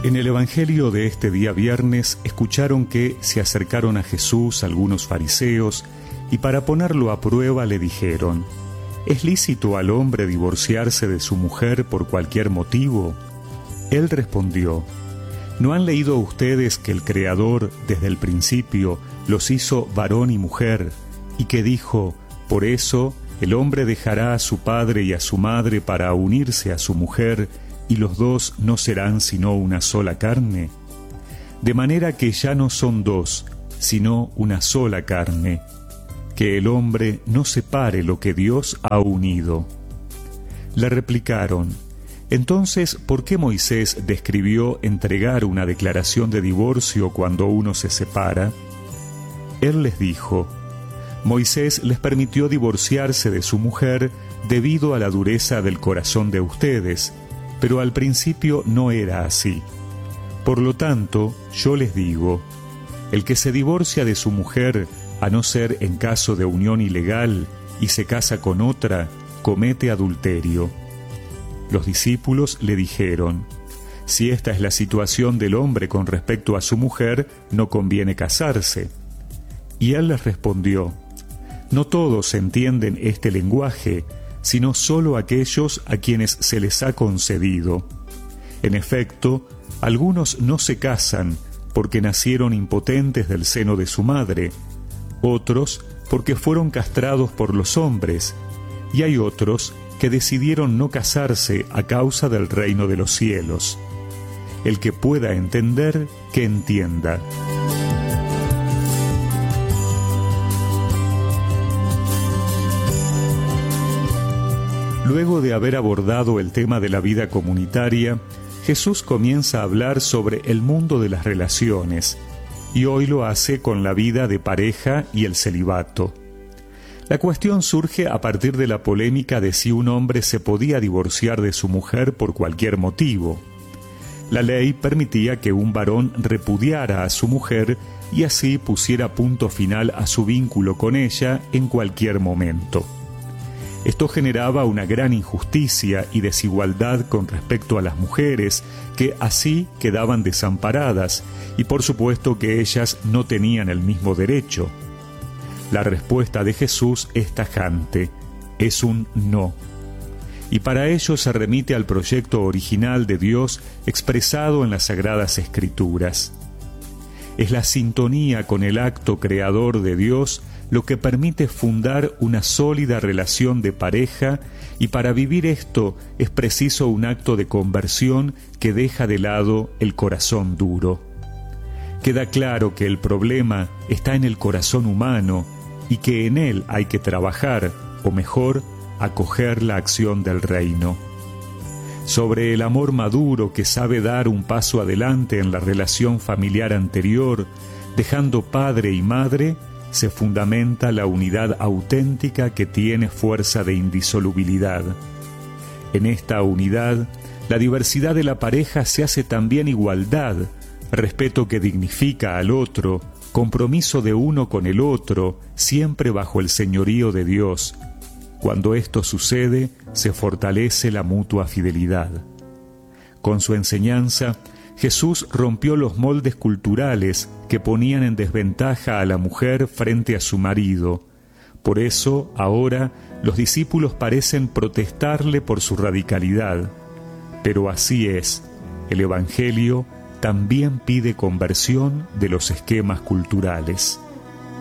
En el Evangelio de este día viernes escucharon que se acercaron a Jesús algunos fariseos y para ponerlo a prueba le dijeron: ¿es lícito al hombre divorciarse de su mujer por cualquier motivo? Él respondió: ¿no han leído ustedes que el Creador desde el principio los hizo varón y mujer, y que dijo: por eso el hombre dejará a su padre y a su madre para unirse a su mujer, y los dos no serán sino una sola carne? De manera que ya no son dos, sino una sola carne. Que el hombre no separe lo que Dios ha unido. Le replicaron: entonces, ¿por qué Moisés describió entregar una declaración de divorcio cuando uno se separa? Él les dijo: Moisés les permitió divorciarse de su mujer debido a la dureza del corazón de ustedes, pero al principio no era así. Por lo tanto, yo les digo: el que se divorcia de su mujer, a no ser en caso de unión ilegal, y se casa con otra, comete adulterio. Los discípulos le dijeron: si esta es la situación del hombre con respecto a su mujer, no conviene casarse. Y él les respondió: no todos entienden este lenguaje, sino solo aquellos a quienes se les ha concedido. En efecto, algunos no se casan porque nacieron impotentes del seno de su madre, otros porque fueron castrados por los hombres, y hay otros que decidieron no casarse a causa del reino de los cielos. El que pueda entender, que entienda. Luego de haber abordado el tema de la vida comunitaria, Jesús comienza a hablar sobre el mundo de las relaciones, y hoy lo hace con la vida de pareja y el celibato. La cuestión surge a partir de la polémica de si un hombre se podía divorciar de su mujer por cualquier motivo. La ley permitía que un varón repudiara a su mujer y así pusiera punto final a su vínculo con ella en cualquier momento. Esto generaba una gran injusticia y desigualdad con respecto a las mujeres, que así quedaban desamparadas, y por supuesto que ellas no tenían el mismo derecho. La respuesta de Jesús es tajante: es un no. Y para ello se remite al proyecto original de Dios expresado en las Sagradas Escrituras. Es la sintonía con el acto creador de Dios lo que permite fundar una sólida relación de pareja, y para vivir esto es preciso un acto de conversión que deja de lado el corazón duro. Queda claro que el problema está en el corazón humano y que en él hay que trabajar, o mejor, acoger la acción del reino. Sobre el amor maduro que sabe dar un paso adelante en la relación familiar anterior, dejando padre y madre, se fundamenta la unidad auténtica que tiene fuerza de indisolubilidad. En esta unidad, la diversidad de la pareja se hace también igualdad, respeto que dignifica al otro, compromiso de uno con el otro, siempre bajo el señorío de Dios. Cuando esto sucede, se fortalece la mutua fidelidad. Con su enseñanza, Jesús rompió los moldes culturales que ponían en desventaja a la mujer frente a su marido. Por eso, ahora, los discípulos parecen protestarle por su radicalidad. Pero así es, el Evangelio también pide conversión de los esquemas culturales.